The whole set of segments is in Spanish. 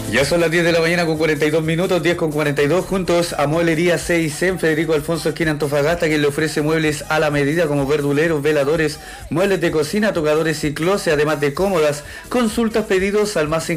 Ya son las 10 de la mañana con 42 minutos, 10 con 42, juntos a Mueblería C&C en Federico Alfonso esquina Antofagasta, quien le ofrece muebles a la medida como verduleros, veladores, muebles de cocina, tocadores y closet, además de cómodas. Consultas, pedidos al más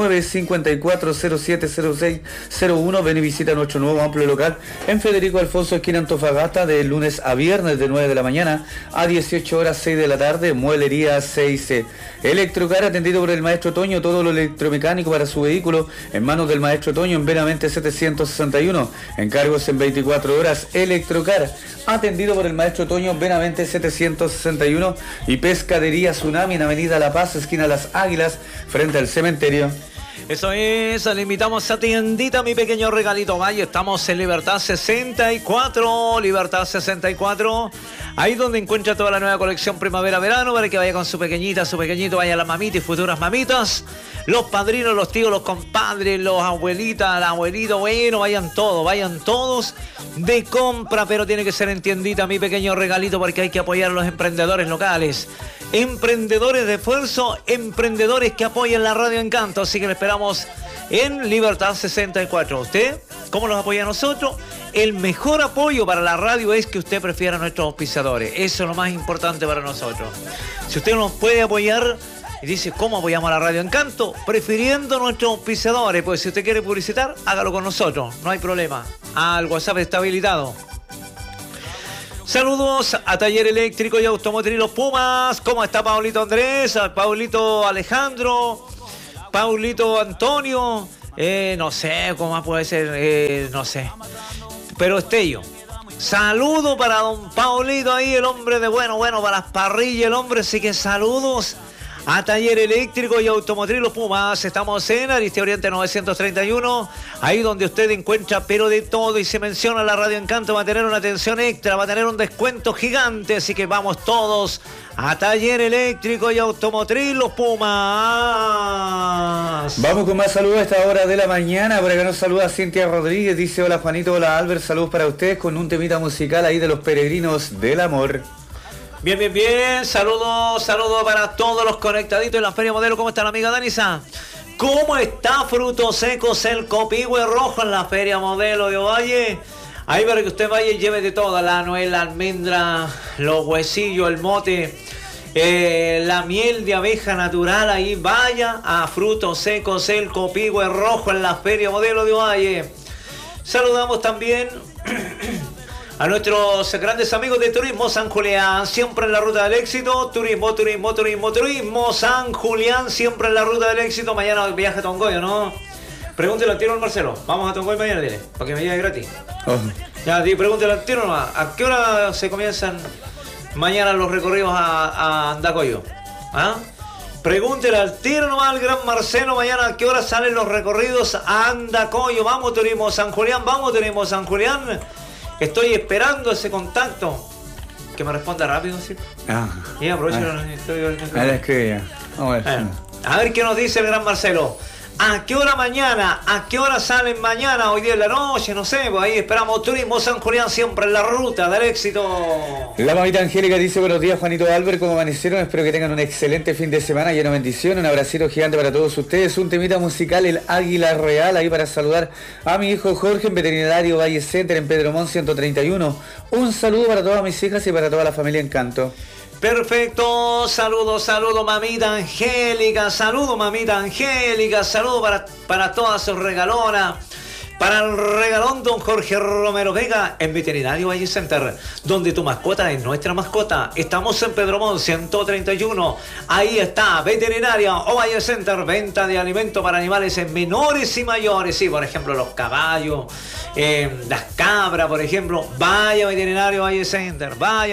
569-54070601. Ven y visita nuestro nuevo amplio local en Federico Alfonso esquina Antofagasta de lunes a viernes de 9 de la mañana a 18 horas 6 de la tarde. Mueblería C&C. Electrocar, atendido por el maestro Toño, todo lo electromecánico para su vehículo en manos del maestro Toño en Benavente 761. Encargos en 24 horas. Electrocar, atendido por el maestro Toño, Benavente 761. Y Pescadería Tsunami en Avenida La Paz, esquina Las Águilas, frente al cementerio. Eso es, le invitamos a tiendita Mi Pequeño Regalito Valle. Estamos en Libertad 64, Libertad 64. Ahí donde encuentra toda la nueva colección primavera-verano para que vaya con su pequeñita, su pequeñito, vaya la mamita y futuras mamitas. Los padrinos, los tíos, los compadres, los abuelitas, el abuelito, bueno, vayan todos de compra, pero tiene que ser en tiendita Mi Pequeño Regalito porque hay que apoyar a los emprendedores locales. Emprendedores de esfuerzo, emprendedores que apoyan la Radio Encanto, así que le esperamos en Libertad 64. ¿Usted cómo nos apoya a nosotros? El mejor apoyo para la radio es que usted prefiera a nuestros auspiciadores. Eso es lo más importante para nosotros. Si usted nos puede apoyar y dice, ¿cómo apoyamos a la Radio Encanto? Prefiriendo a nuestros auspiciadores. Pues si usted quiere publicitar, hágalo con nosotros, no hay problema. El WhatsApp está habilitado. Saludos a Taller Eléctrico y Automotriz Los Pumas. ¿Cómo está Paulito Andrés? Paulito Alejandro, Paulito Antonio, no sé cómo más puede ser, no sé, pero Estello. Saludo para don Paulito ahí, el hombre de bueno para las parrillas, el hombre, así que saludos a Taller Eléctrico y Automotriz Los Pumas. Estamos en Ariste Oriente 931, ahí donde usted encuentra pero de todo, y se menciona la Radio Encanto, va a tener una atención extra, va a tener un descuento gigante, así que vamos todos a Taller Eléctrico y Automotriz Los Pumas. Vamos con más saludos a esta hora de la mañana. Por acá nos saluda Cintia Rodríguez, dice: hola Juanito, hola Albert, saludos para ustedes con un temita musical ahí de los Peregrinos del Amor. Bien, saludos para todos los conectaditos en la Feria Modelo. ¿Cómo está la amiga Danisa? ¿Cómo está Frutos Secos el Copihue Rojo en la Feria Modelo de Ovalle? Ahí para que usted vaya y lleve de toda la nuez, la almendra, los huesillos, el mote, la miel de abeja natural. Ahí vaya a Frutos Secos el Copihue Rojo en la Feria Modelo de Ovalle. Saludamos también a nuestros grandes amigos de Turismo San Julián, siempre en la ruta del éxito. Turismo San Julián, siempre en la ruta del éxito. Mañana viaje a Tongoyo, ¿no? Pregúntele al tiro al Marcelo. Vamos a Tongoyo mañana, dile, para que me llegue gratis. Ya, pregúntele al tiro nomás. ¿A qué hora se comienzan mañana los recorridos a Andacoyo? Pregúntele al tiro nomás al gran Marcelo mañana a qué hora salen los recorridos a Andacoyo. Vamos Turismo San Julián, Estoy esperando ese contacto. Que me responda rápido, ¿sí? Y aprovecho. A ver qué nos dice el gran Marcelo. ¿A qué hora mañana? ¿A qué hora salen mañana? Hoy día en la noche, no sé. Pues ahí esperamos Turismo San Julián, siempre en la ruta del éxito. La mamita Angélica dice: buenos días Juanito Albert, ¿cómo amanecieron? Espero que tengan un excelente fin de semana, lleno de bendiciones. Un abracito gigante para todos ustedes. Un temita musical, el Águila Real, ahí para saludar a mi hijo Jorge en Veterinario Valle Center en Pedro Montt 131. Un saludo para todas mis hijas y para toda la familia Encanto. Perfecto, saludo mamita Angélica, saludo para todas sus regalonas, para el regalón don Jorge Romero Vega en Veterinario Valle Center, donde tu mascota es nuestra mascota. Estamos en Pedro Montt 131, ahí está Veterinaria o Valle Center, venta de alimento para animales en menores y mayores, sí, por ejemplo los caballos, las cabras, por ejemplo. Vaya Veterinario Valle Center.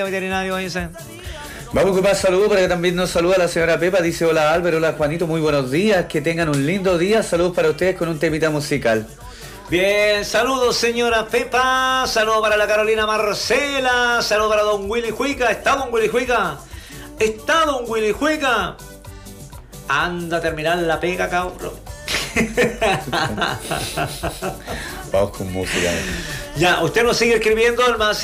Vamos con más saludos para que también nos saluda la señora Pepa. Dice: hola Álvaro, hola Juanito, muy buenos días, que tengan un lindo día. Saludos para ustedes con un temita musical. Bien, saludos señora Pepa, saludos para la Carolina Marcela, saludos para don Willy Juica. ¿Está don Willy Juica? Anda a terminar la pega, cabrón. Vamos con música. Ya, usted nos sigue escribiendo al más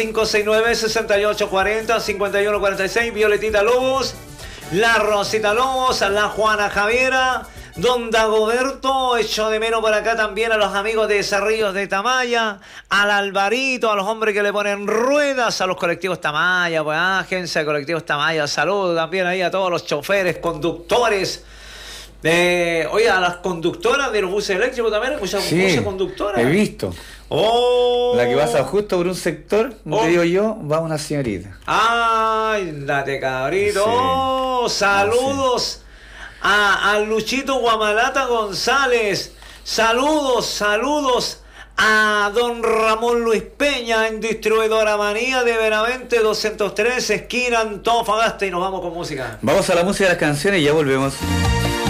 569-6840-5146. Violetita Lobos, la Rosita Lobos, la Juana Javiera, Don Dagoberto, echo de menos por acá también a los amigos de Cerrillos de Tamaya, al Alvarito, a los hombres que le ponen ruedas, a los colectivos Tamaya, pues agencia de colectivos Tamaya, saludos también ahí a todos los choferes, conductores. Oye, a las conductoras de los buses eléctricos también, muchas buses conductoras. He visto. Oh. La que pasa justo por un sector, te digo yo, va una señorita. Ay, date cabrito. Sí. Saludos a Luchito Guamalata González. Saludos a don Ramón Luis Peña en Distribuidora Manía de Benavente 203, esquina Antofagasta. Y nos vamos con música. Vamos a la música de las canciones y ya volvemos.